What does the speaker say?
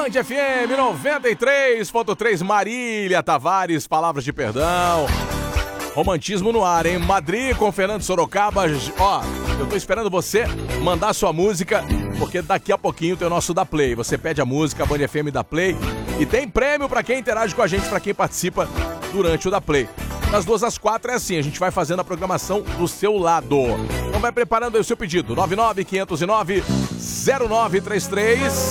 Band FM 93.3, Marília Tavares, palavras de perdão. Romantismo no ar, hein? Madrid com Fernando Sorocaba. Ó, eu tô esperando você mandar sua música, porque daqui a pouquinho tem o nosso Da Play. Você pede a música, a Band FM da Play. E tem prêmio pra quem interage com a gente, pra quem participa durante o Da Play. Das 2 às 4 é assim, a gente vai fazendo a programação do seu lado. Então vai preparando aí o seu pedido, 99-509-0933.